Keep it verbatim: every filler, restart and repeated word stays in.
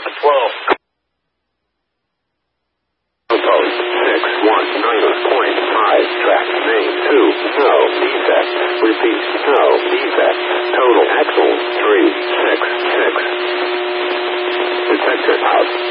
twelve. Post six one nine point five. Track main two. No defect. Repeat. No defect. Total axle three six six. Detector out.